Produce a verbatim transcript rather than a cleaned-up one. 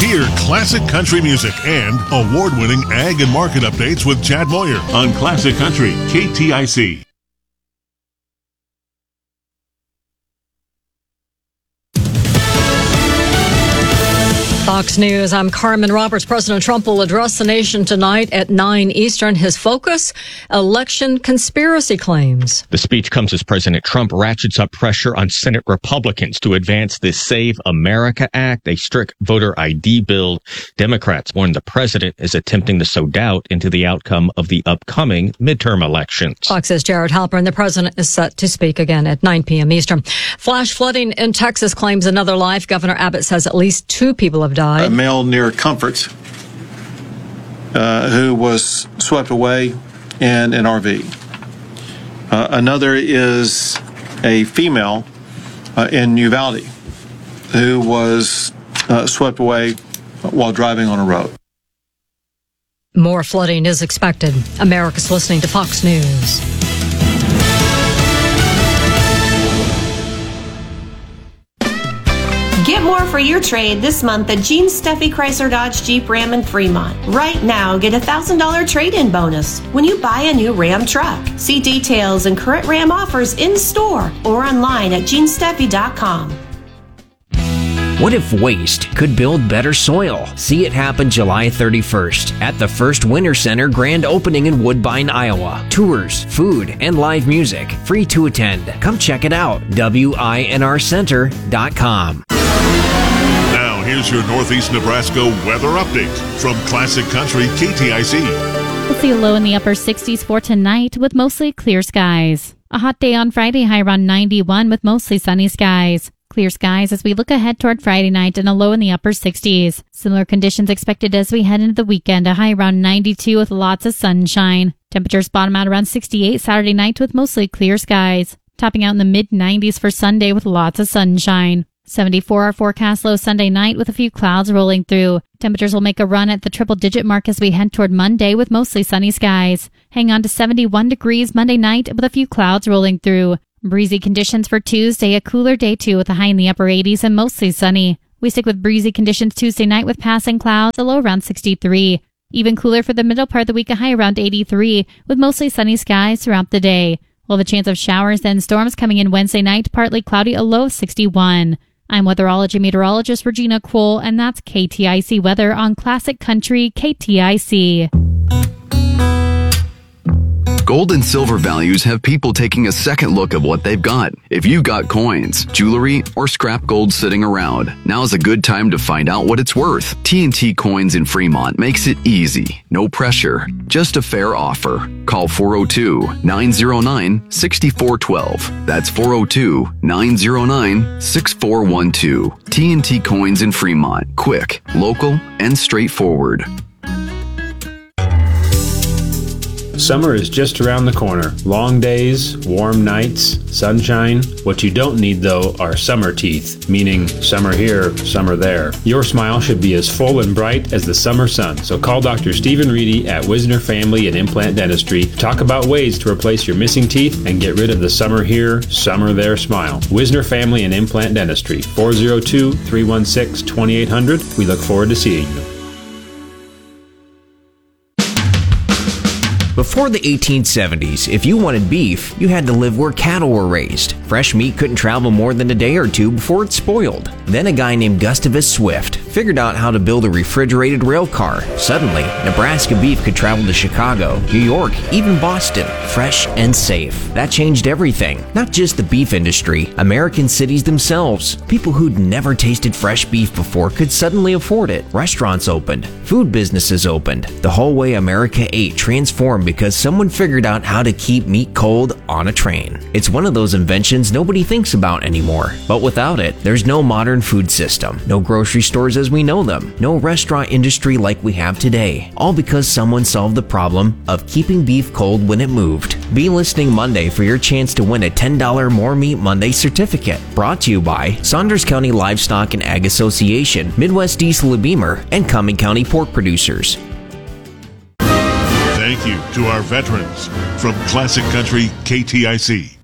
Hear classic country music and award-winning ag and market updates with Chad Moyer on Classic Country, K T I C. Fox News, I'm Carmen Roberts. President Trump will address the nation tonight at nine Eastern. His focus, election conspiracy claims. The speech comes as President Trump ratchets up pressure on Senate Republicans to advance the Save America Act, a strict voter I D bill. Democrats warn the president is attempting to sow doubt into the outcome of the upcoming midterm elections. Fox's Jared Halpern. The president is set to speak again at nine p.m. Eastern. Flash flooding in Texas claims another life. Governor Abbott says at least two people have died. A male near Comforts uh, who was swept away in an R V. Uh, another is a female uh, in Uvalde who was uh, swept away while driving on a road. More flooding is expected. America's listening to Fox News. Get more for your trade this month at Gene Steffi Chrysler Dodge Jeep Ram in Fremont. Right now, get a one thousand dollars trade-in bonus when you buy a new Ram truck. See details and current Ram offers in-store or online at gene steffi dot com. What if waste could build better soil? See it happen July thirty-first at the First Winter Center grand opening in Woodbine, Iowa. Tours, food, and live music. Free to attend. Come check it out. W I N R center dot com. Now, here's your Northeast Nebraska weather update from Classic Country K T I C. We'll see a low in the upper sixties for tonight with mostly clear skies. A hot day on Friday, high around ninety-one with mostly sunny skies. Clear skies as we look ahead toward Friday night and a low in the upper sixties. Similar conditions expected as we head into the weekend, a high around ninety-two with lots of sunshine. Temperatures bottom out around sixty-eight Saturday night with mostly clear skies. Topping out in the mid nineties for Sunday with lots of sunshine. seventy-four our forecast low Sunday night with a few clouds rolling through. Temperatures will make a run at the triple-digit mark as we head toward Monday with mostly sunny skies. Hang on to seventy-one degrees Monday night with a few clouds rolling through. Breezy conditions for Tuesday, a cooler day too with a high in the upper eighties and mostly sunny. We stick with breezy conditions Tuesday night with passing clouds, a low around sixty-three. Even cooler for the middle part of the week, a high around eighty-three with mostly sunny skies throughout the day. While the chance of showers and storms coming in Wednesday night, partly cloudy, a low of sixty-one. I'm weatherology meteorologist Regina Cole, and that's K T I C weather on Classic Country K T I C. Gold and silver values have people taking a second look at what they've got. If you've got coins, jewelry, or scrap gold sitting around, now's a good time to find out what it's worth. T and T Coins in Fremont makes it easy. No pressure, just a fair offer. Call four oh two, nine oh nine, six four one two. That's four oh two, nine oh nine, six four one two. T and T Coins in Fremont. Quick, local, and straightforward. Summer is just around the corner. Long days, warm nights, sunshine. What you don't need, though, are summer teeth, meaning summer here, summer there. Your smile should be as full and bright as the summer sun. So call Doctor Stephen Reedy at Wisner Family and Implant Dentistry. Talk about ways to replace your missing teeth and get rid of the summer here, summer there smile. Wisner Family and Implant Dentistry, four oh two, three one six, two eight hundred. We look forward to seeing you. Before the eighteen seventies, if you wanted beef, you had to live where cattle were raised. Fresh meat couldn't travel more than a day or two before it spoiled. Then a guy named Gustavus Swift figured out how to build a refrigerated rail car. Suddenly, Nebraska beef could travel to Chicago, New York, even Boston, fresh and safe. That changed everything. Not just the beef industry, American cities themselves. People who'd never tasted fresh beef before could suddenly afford it. Restaurants opened. Food businesses opened. The whole way America ate transformed because someone figured out how to keep meat cold on a train. It's one of those inventions nobody thinks about anymore. But without it, there's no modern food system, no grocery stores as we know them, no restaurant industry like we have today. All because someone solved the problem of keeping beef cold when it moved. Be listening Monday for your chance to win a ten dollars More Meat Monday certificate. Brought to you by Saunders County Livestock and Ag Association, Midwest Diesel of Beamer, and Cumming County Pork Producers. Thank you to our veterans from Classic Country K T I C.